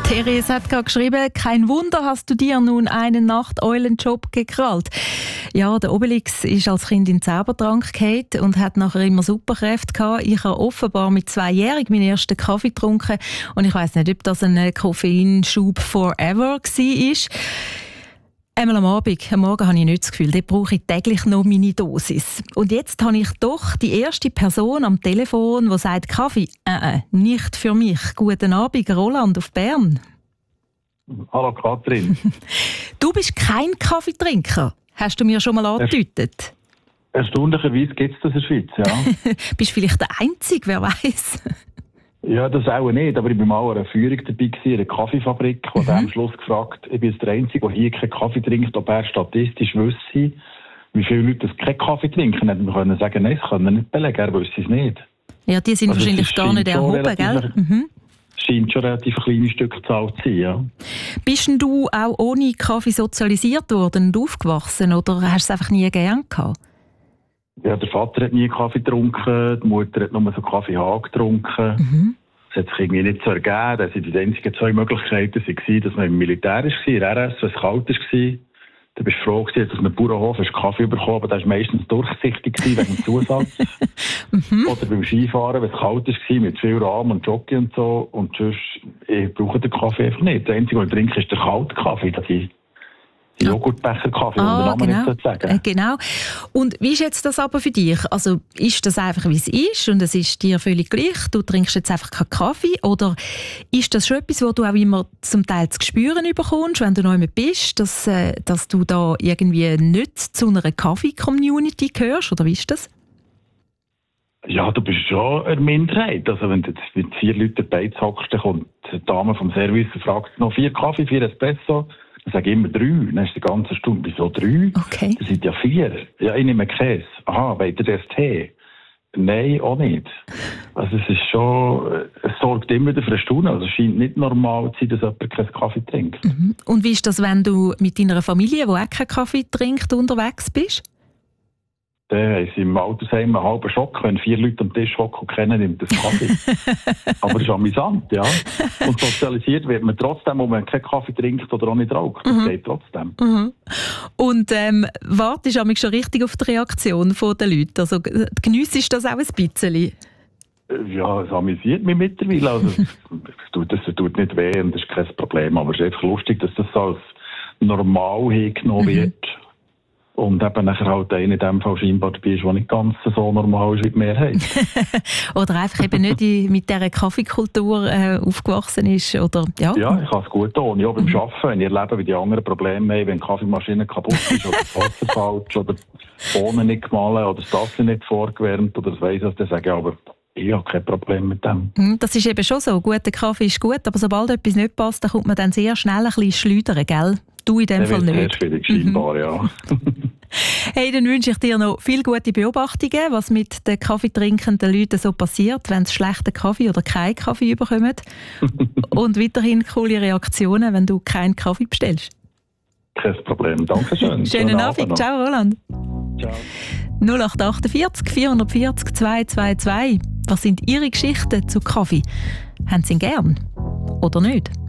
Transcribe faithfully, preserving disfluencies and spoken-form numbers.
Therese hat gerade geschrieben, kein Wunder hast du dir nun einen Nachteulenjob gekrallt. Ja, der Obelix ist als Kind in den Zaubertrank gefallen und hat nachher immer Superkräfte gehabt. Ich habe offenbar mit zweijährig meinen ersten Kaffee getrunken und ich weiss nicht, ob das ein Koffeinschub forever war. Einmal am Abend, am Morgen habe ich nicht das Gefühl, dort brauche ich täglich noch meine Dosis. Und jetzt habe ich doch die erste Person am Telefon, die sagt, Kaffee, äh, äh, nicht für mich. Guten Abend, Roland auf Bern. Hallo Katrin. Du bist kein Kaffeetrinker, hast du mir schon mal angedeutet. Erstaunlicherweise gibt es das in der Schweiz, ja. Bist vielleicht der Einzige, wer weiß. Ja, das auch nicht, aber ich war mal an einer Führung dabei, in einer Kaffeefabrik, wo mhm. am Schluss gefragt, ich bin der Einzige, der hier keinen Kaffee trinkt, ob er statistisch wüsste, wie viele Leute keinen Kaffee trinken. Dann können wir sagen, nein, das können wir nicht belegen, er wüsste es nicht. Ja, die sind also wahrscheinlich gar nicht erhoben, gell? Mhm. Scheint schon relativ kleine Stückzahl zu sein, ja. Bist denn du auch ohne Kaffee sozialisiert worden und aufgewachsen, oder hast du es einfach nie gern gehabt? Ja, der Vater hat nie Kaffee getrunken, die Mutter hat nur so Kaffee Haag getrunken. Mhm. Das hat sich irgendwie nicht so ergeben. Das waren die einzigen zwei Möglichkeiten, dass man im Militär war, in der R S, wenn es kalt war. Da bist du froh, dass man im Bauernhof einen Kaffee bekommen, aber der war meistens durchsichtig wegen dem Zusatz. mhm. Oder beim Skifahren, wenn es kalt war, mit viel Rahm und Jockey und so. Und sonst, ich brauche den Kaffee einfach nicht. Der einzige, was ich trinke, ist der kalte Kaffee. Das ist die Joghurtbecher-Kaffee, ah, um den Namen genau. nicht zu sagen. Äh, genau. Und wie ist jetzt das aber für dich? Also ist das einfach, wie es ist und es ist dir völlig gleich? Du trinkst jetzt einfach keinen Kaffee? Oder ist das schon etwas, was du auch immer zum Teil zu spüren bekommst, wenn du noch jemand bist, dass, äh, dass du da irgendwie nicht zu einer Kaffee-Community gehörst? Oder wie ist das? Ja, du bist schon eine Minderheit. Also wenn du jetzt mit vier Leuten dabei hockst, dann kommt die Dame vom Service und fragt noch vier Kaffee, vier Espresso. Ich sage immer drei. Dann ist die ganze Stunde. Wieso drei? Okay. Das sind ja vier. Ja, ich nehme Käse. Aha, wollt ihr erst Tee? Nein, auch nicht. Also es ist schon, es sorgt immer für eine Stunde. Also es scheint nicht normal zu sein, dass jemand keinen Kaffee trinkt. Mhm. Und wie ist das, wenn du mit deiner Familie, die auch keinen Kaffee trinkt, unterwegs bist? Dann haben sie im Altersheim einen halben Schock, wenn vier Leute am Tisch hocken und kennen, nimmt das Kaffee. Aber das ist amüsant, ja. Und sozialisiert wird man trotzdem, ob man keinen Kaffee trinkt oder auch nicht raucht. Das mhm. geht trotzdem. Mhm. Und ähm, wartest du schon richtig auf die Reaktion der Leute? Also geniessest du das auch ein bisschen? Ja, es amüsiert mich mittlerweile. Also, es, tut, es tut nicht weh und das ist kein Problem. Aber es ist einfach lustig, dass das als normal hingenommen mhm. wird. Und eben nachher halt einer in dem Fall scheinbar dabei ist, der nicht ganz so normal ist wie die Mehrheit. Oder einfach eben nicht mit dieser Kaffeekultur äh, aufgewachsen ist. Oder, ja. ja, ich kann es gut tun. Ja, beim mhm. Arbeiten, wenn ich erlebe, wie die anderen Probleme haben, wenn die Kaffeemaschine kaputt ist oder das Wasser falsch oder die Bohnen nicht gemahlen oder das Tasse nicht vorgewärmt oder das weiss ich, dann sage ich aber, ich habe kein Problem mit dem. Das ist eben schon so. Guter Kaffee ist gut, aber sobald etwas nicht passt, dann kommt man dann sehr schnell ein bisschen schleudern, gell? Du in dem der Fall nicht. Sehr schwierig, scheinbar, mhm. ja. Hey, dann wünsche ich dir noch viele gute Beobachtungen, was mit den kaffeetrinkenden Leuten so passiert, wenn sie schlechten Kaffee oder keinen Kaffee bekommen. Und weiterhin coole Reaktionen, wenn du keinen Kaffee bestellst. Kein Problem. Dankeschön. Schönen, Schönen Abend. Abend Ciao, Roland. Ciao. null acht acht vier vier vier vier zwei zwei zwei. Was sind Ihre Geschichten zu Kaffee? Haben Sie ihn gern? Oder nicht?